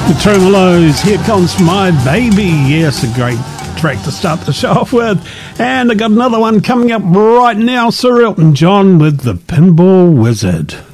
The Tremolos, Here Comes My Baby. Yes, a great track to start the show off with. And I got another one coming up right now, Sir Elton John with The Pinball Wizard.